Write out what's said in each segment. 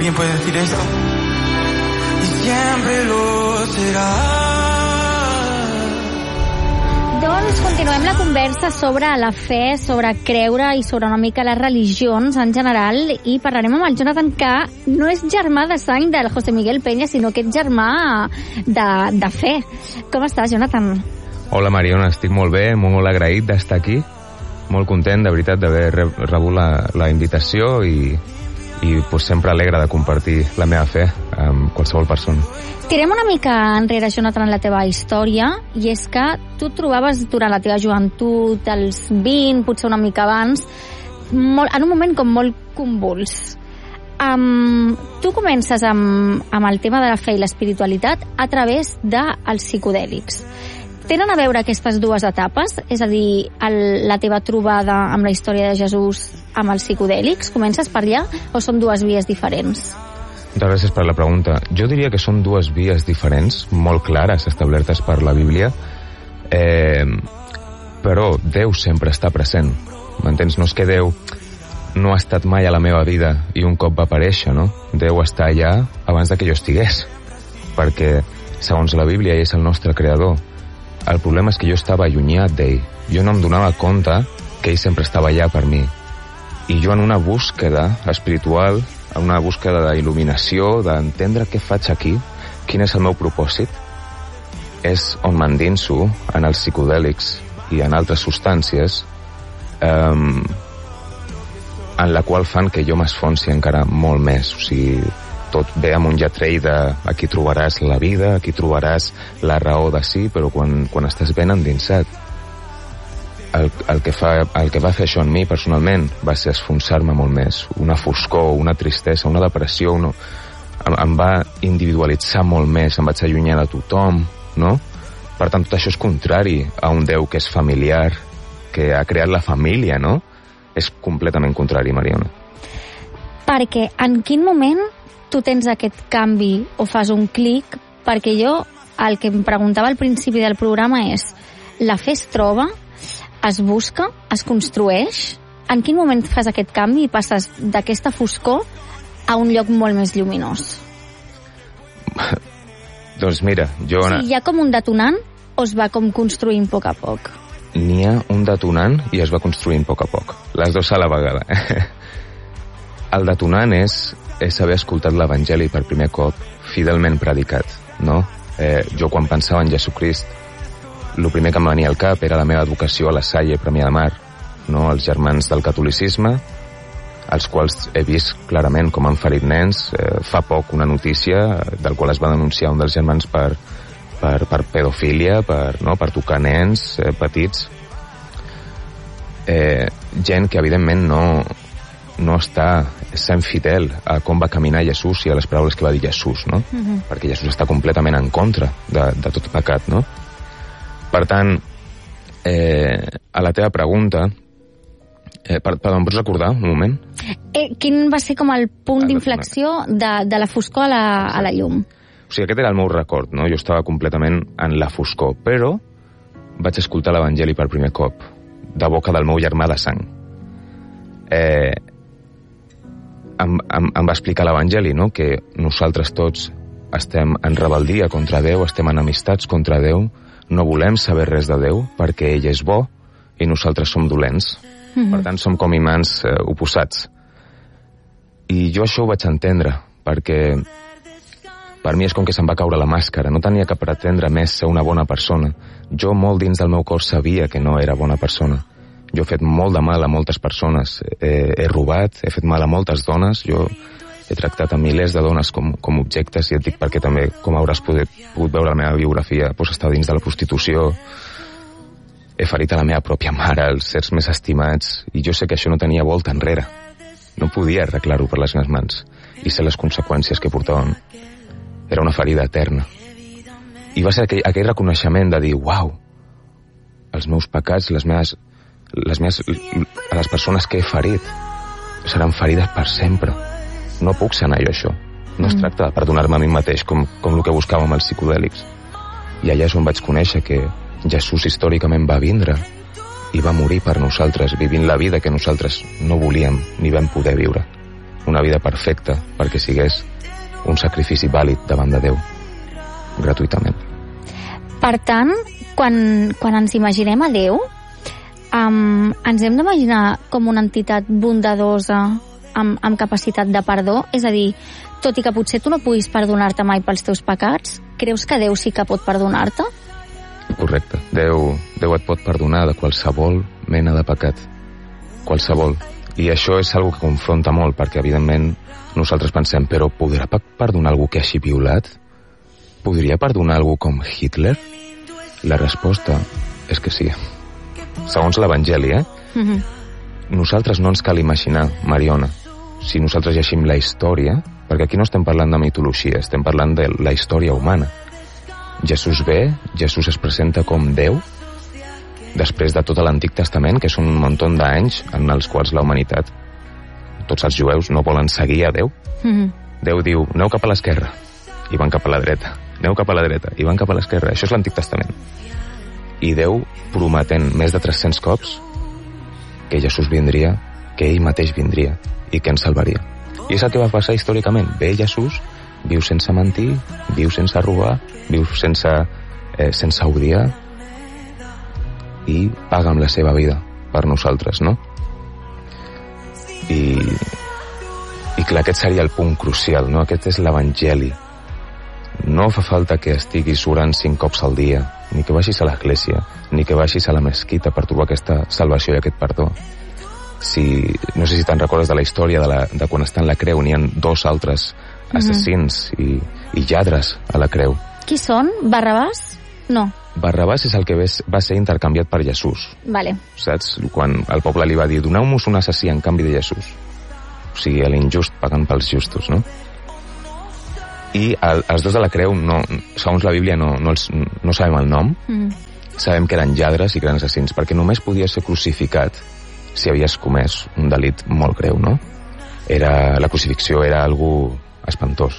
¿Alguien puede decir esto? Y siempre lo será. Doncs continuem la conversa sobre la fe, sobre creure i sobre una mica les religions en general, i parlarem amb el Jonathan, que no és germà de sang del José Miguel Peña, sinó que és germà de fe. Com estàs, Jonathan? Hola, Mariona, estic molt bé, molt agraït d'estar aquí, molt content, de veritat, d'haver rebut la invitació i pues, sempre alegre de compartir la meva fe amb qualsevol persona. Tirem una mica enrere, Jonathan, en la teva història, i és que tu et trobaves durant la teva joventut, als 20, potser una mica abans, en un moment com molt convuls. Tu comences amb el tema de la fe i l'espiritualitat a través dels psicodèlics. Tenen a veure aquestes dues etapes? És a dir, la teva trobada amb la història de Jesús amb els psicodèlics? Comences per allà o són dues vies diferents? Gràcies per la pregunta. Jo diria que són dues vies diferents, molt clares, establertes per la Bíblia, però Déu sempre està present. M'entens? No és que Déu no ha estat mai a la meva vida i un cop va aparèixer, no? Déu està allà abans de que jo estigués, perquè, segons la Bíblia, ell és el nostre creador. El problema és que jo estava allunyat d'ell. Jo no em donava compte que ell sempre estava allà per mi. I jo en una búsqueda espiritual, en una búsqueda d'il·luminació, d'entendre què faig aquí, quin és el meu propòsit, és on m'endinso en els psicodèlics i en altres substàncies en la qual fan que jo m'esfonsi encara molt més. O sigui, tot ve amb un lletrell de aquí trobaràs la vida, aquí trobaràs la raó de sí, però quan estàs ben endinsat. El que va fer això en mi personalment va ser esfonsar-me molt més. Una foscor, una tristesa, una depressió, em va individualitzar molt més, em vaig allunyar de tothom, no? Per tant, tot això és contrari a un Déu que és familiar, que ha creat la família, no? És completament contrari, Mariona. Perquè en quin moment tu tens aquest canvi o fas un clic? Perquè jo el que em preguntava al principi del programa és, la fe es troba, es busca, es construeix? En quin moment fas aquest canvi i passes d'aquesta foscor a un lloc molt més lluminós? Doncs mira, jo... Sí, hi ha com un detonant o es va com construint a poc a poc? N'hi ha un detonant i es va construint a poc a poc. Les dues a la vegada. El detonant és haver escoltat l'Evangeli per primer cop, fidelment predicat, no? Jo quan pensava en Jesucrist, el primer que em venia al cap era la meva educació a la Salle Premià de Mar, no? Els germans del catolicisme, els quals he vist clarament com han ferit nens. Fa poc una notícia del qual es va denunciar un dels germans per pedofília, per tocar nens petits. Gent que evidentment no està sent fidel a com va caminar Jesús i a les paraules que va dir Jesús, no? Perquè Jesús està completament en contra de tot pecat, no? Per tant, a la teva pregunta, perdó, em pots recordar un moment? Quin va ser com el punt d'inflexió de la foscor a la llum? O sigui, aquest era el meu record, no? Jo estava completament en la foscor, però vaig escoltar l'Evangeli per primer cop, de boca del meu germà de sang. Em va explicar l'Evangeli, no? Que nosaltres tots estem en rebeldia contra Déu, estem en amistats contra Déu, no volem saber res de Déu perquè ell és bo i nosaltres som dolents. Per tant, som com imants oposats. I jo això ho vaig entendre, perquè per mi és com que se'm va caure la màscara, no tenia que pretendre més ser una bona persona. Jo molt dins del meu cor sabia que no era bona persona. Jo he fet molt de mal a moltes persones, he robat, he fet mal a moltes dones, jo he tractat a milers de dones com objectes, i et dic perquè també, com hauràs pogut veure la meva biografia, doncs estava dins de la prostitució, he ferit a la meva pròpia mare, els sers més estimats, i jo sé que això no tenia volta enrere. No podia arreglar-ho per les meves mans, i sé les conseqüències que portaven. Era una ferida eterna. I va ser aquell reconeixement de dir, uau, els meus pecats, a les persones que he ferit seran ferides per sempre. No puc sanar jo això. No es tracta de perdonar-me a mi mateix com el que buscava amb els psicodèlics. I allà és on vaig conèixer que Jesús històricament va vindre i va morir per nosaltres, vivint la vida que nosaltres no volíem ni vam poder viure. una vida perfecta perquè sigués un sacrifici vàlid davant de Déu, gratuïtament. Per tant, quan ens imaginem a Déu, ens hem d'imaginar com una entitat bondadosa amb capacitat de perdó? És a dir, tot i que potser tu no puguis perdonar-te mai pels teus pecats, creus que Déu sí que pot perdonar-te? Correcte. Déu et pot perdonar de qualsevol mena de pecat. Qualsevol. I això és algo que confronta molt, perquè evidentment nosaltres pensem, però podrà perdonar algú que hagi violat? Podria perdonar algú com Hitler? La resposta és que sí. Segons l'Evangeli, Nosaltres no ens cal imaginar, Mariona. Si nosaltres llegim la història, perquè aquí no estem parlant de mitologia, estem parlant de la història humana. Jesús ve, Jesús es presenta com Déu, després de tot l'Antic Testament, que és un munt d'anys en els quals la humanitat, tots els jueus, no volen seguir a Déu. Déu diu, aneu cap a l'esquerra, i van cap a la dreta. Aneu cap a la dreta, i van cap a l'esquerra. Això és l'Antic Testament. I Déu prometent més de 300 cops que Jesús vindria, que ell mateix vindria, i que ens salvaria. I és el que va passar històricament. Ve Jesús, viu sense mentir, viu sense robar, viu sense odiar, i paga amb la seva vida per nosaltres, no? I clar, aquest seria el punt crucial, no? Aquest és l'Evangeli. No fa falta que estiguis orant 5 cops al dia, ni que vagis a l'església, ni que vagis a la mesquita per trobar aquesta salvació i aquest perdó. No sé si te'n recordes de la història de quan està en la creu, n'hi ha 2 altres assassins i lladres a la creu. Qui són? Barrabàs? No. Barrabàs és el que va ser intercanviat per Jesús. Vale. Saps? Quan el poble li va dir, doneu-nos un assassí en canvi de Jesús. O sigui, l'injust pagant pels justos, no? I els 2 de la creu, segons la Bíblia, no sabem el nom. Sabem que eren lladres i que eren assassins, perquè només podia ser crucificat si havies comès un delit molt greu, no? La crucifixió era algo espantós.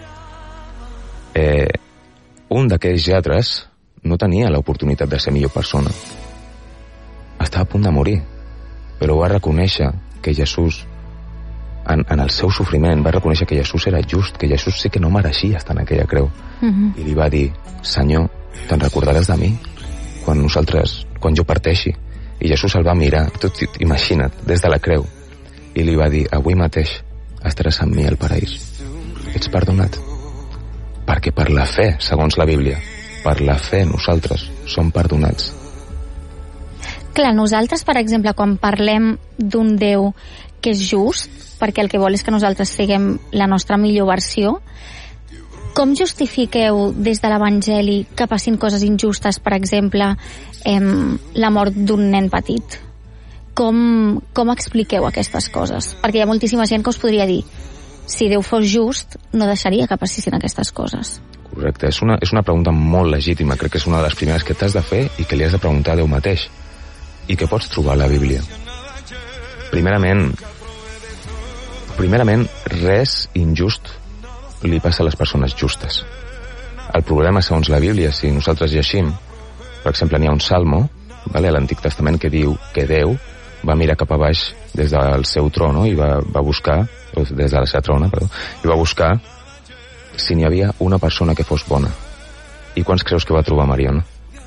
Un d'aquells lladres no tenia l'oportunitat de ser millor persona. Estava a punt de morir, però va reconèixer que Jesús, en el seu sofriment, va reconèixer que Jesús era just, que Jesús sí que no mereixia estar en aquella creu. I li va dir, Senyor, te'n recordaràs de mi quan jo parteixi? I Jesús el va mirar, imagina't, des de la creu, i li va dir, avui mateix estaràs amb mi al paraís. Ets perdonat. Perquè per la fe, segons la Bíblia, per la fe nosaltres som perdonats. Clar, nosaltres, per exemple, quan parlem d'un Déu que és just, perquè el que vol és que nosaltres siguem la nostra millor versió, com justifiqueu des de l'Evangeli que passin coses injustes, per exemple, la mort d'un nen petit? Com expliqueu aquestes coses? Perquè hi ha moltíssima gent que us podria dir, si Déu fos just, no deixaria que passessin aquestes coses. Correcte, és una pregunta molt legítima, crec que és una de les primeres que t'has de fer i que li has de preguntar a Déu mateix, i que pots trobar a la Bíblia. Primerament, res injust li passa a les persones justes. El problema, segons la Bíblia, si nosaltres llegim, per exemple, n'hi ha un salmo, a l'Antic Testament, que diu que Déu va mirar cap a baix des del seu tron, i va buscar, des de la seva trona, i va buscar si n'hi havia una persona que fos bona. I quants creus que va trobar, Mariona?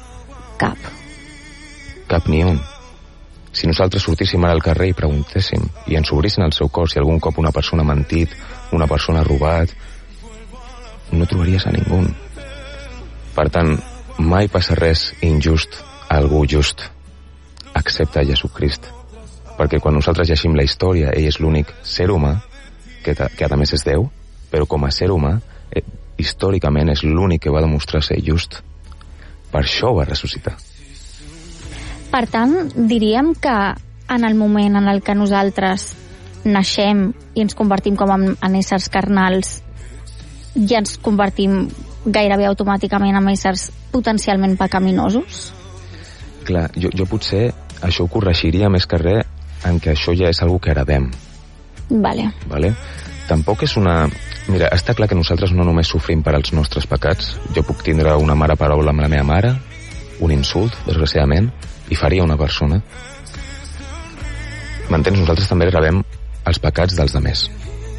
Cap ni un. Si nosaltres sortíssim ara al carrer i preguntéssim i ens obrissin el seu cor si algun cop una persona ha mentit, una persona ha robat, no trobaries a ningú. Per tant, mai passa res injust a algú just, excepte a Jesucrist. Perquè quan nosaltres llegim la història, ell és l'únic ser humà, que a més és Déu, però com a ser humà, històricament és l'únic que va demostrar ser just. Per això va ressuscitar. Per tant, diríem que en el moment en el que nosaltres naixem i ens convertim com en éssers carnals, ja ens convertim gairebé automàticament en éssers potencialment pecaminosos? Clar, jo potser això ho corregiria més que res en que això ja és algo que heredem. Vale? Tampoc és una... Mira, està clar que nosaltres no només sofrim per als nostres pecats. Jo puc tindre una mala paraula amb la meva mare, un insult, desgraciadament, i faria una persona. M'entens? Nosaltres també rebem els pecats dels demés.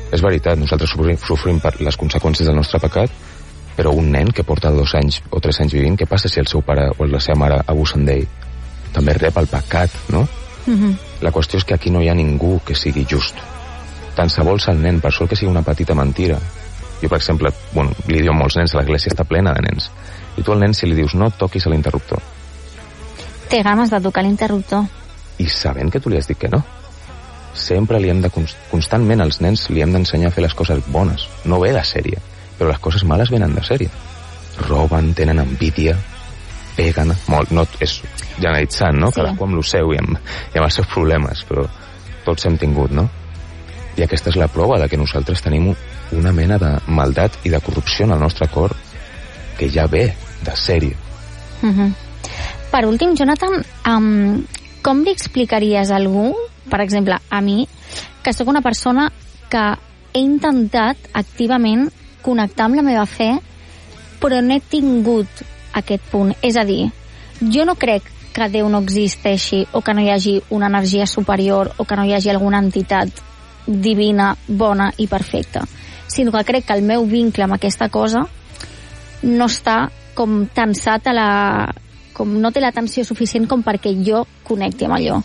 És veritat, nosaltres sofrim per les conseqüències del nostre pecat, però un nen que porta 2 anys o 3 anys vivint, què passa si el seu pare o la seva mare abusen d'ell? També rep el pecat, no? La qüestió és que aquí no hi ha ningú que sigui just. Tant se vols al nen, per sol que sigui una petita mentira. Jo, per exemple, li diu a molts nens, l'església està plena de nens, i tu al nen si li dius no toquis a l'interruptor, té ganes de tocar l'interruptor, i sabent que tu li has dit que no. Sempre li hem de constantment als nens li hem d'ensenyar a fer les coses bones. No ve de sèrie, però les coses males venen de sèrie. Roben, tenen envídia, peguen, molt, no, és generalitzant, no? Sí. Cadascú amb el seu i amb els seus problemes, però tots hem tingut, no? I aquesta és la prova de que nosaltres tenim una mena de maldat i de corrupció en el nostre cor que ja ve de sèrie. Per últim, Jonathan, com li explicaries a algú, per exemple, a mi, que sóc una persona que he intentat activament connectar amb la meva fe, però no he tingut aquest punt? És a dir, jo no crec que Déu no existeixi o que no hi hagi una energia superior o que no hi hagi alguna entitat divina, bona i perfecta, sinó que crec que el meu vincle amb aquesta cosa no està com tensat com no té l'atenció suficient com perquè jo connecti amb allò.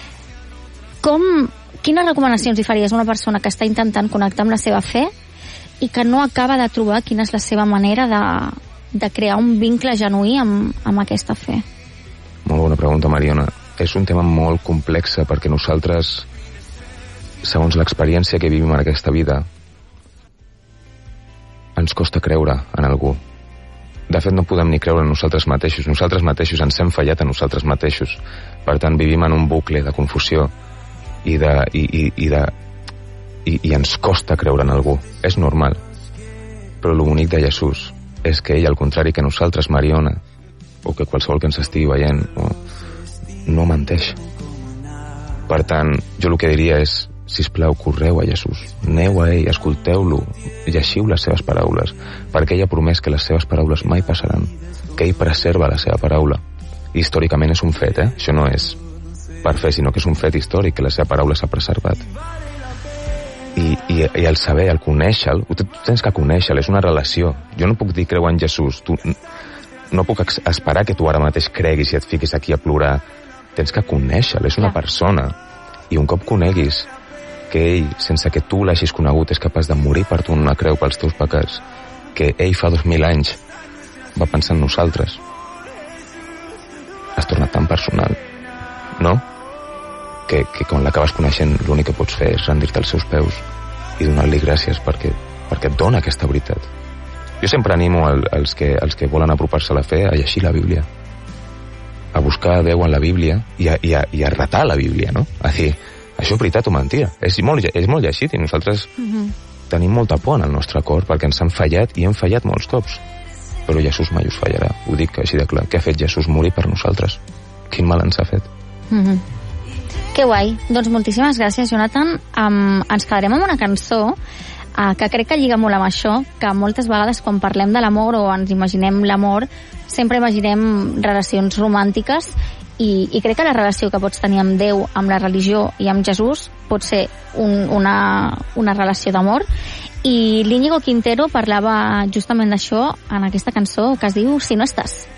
Quines recomanacions li faries a una persona que està intentant connectar amb la seva fe i que no acaba de trobar quina és la seva manera de crear un vincle genuí amb aquesta fe? Molt bona pregunta, Mariona. És un tema molt complex perquè nosaltres, segons l'experiència que vivim en aquesta vida, ens costa creure en algú. De fet, no podem ni creure en nosaltres mateixos. Nosaltres mateixos ens hem fallat a nosaltres mateixos. Per tant, vivim en un bucle de confusió i ens costa creure en algú. És normal. Però el bonic de Jesús és que ell, al contrari que nosaltres, Mariona, o que qualsevol que ens estigui veient, no menteix. Per tant, jo el que diria és, sisplau, correu a Jesús, aneu a ell, escolteu-lo, llegiu les seves paraules, perquè ell ha promès que les seves paraules mai passaran, que ell preserva la seva paraula. Històricament és un fet, això no és per fer, sinó que és un fet històric, que la seva paraula s'ha preservat. I el saber, el conèixer-lo, tu tens que conèixer-lo, és una relació. Jo no puc dir creu en Jesús, no puc esperar que tu ara mateix creguis i et fiquis aquí a plorar. Tens que conèixer-lo, és una persona, i un cop coneguis que ell, sense que tu l'hagis conegut, és capaç de morir per tu en una creu pels teus pecats, que ell fa 2000 anys va pensar en nosaltres, has tornat tan personal, no? Que quan l'acabes coneixent l'únic que pots fer és rendir-te als seus peus i donar-li gràcies perquè et dona aquesta veritat. Jo sempre animo els que volen apropar-se a la fe a llegir la Bíblia, a buscar a Déu en la Bíblia i a retar la Bíblia, no? A dir, això és veritat o mentira. És molt llegit i nosaltres tenim molta por en el nostre cor perquè ens han fallat i hem fallat molts cops. Però Jesús mai us fallarà. Ho dic així de clar. Què ha fet Jesús? Morir per nosaltres. Quin mal ens ha fet. Que guai. Doncs moltíssimes gràcies, Jonathan. Ens quedarem amb una cançó que crec que lliga molt amb això, que moltes vegades quan parlem de l'amor o ens imaginem l'amor, sempre imaginem relacions romàntiques i crec que la relació que pots tenir amb Déu, amb la religió i amb Jesús pot ser una relació d'amor. I l'Íñigo Quintero parlava justament d'això en aquesta cançó que es diu Si no estàs.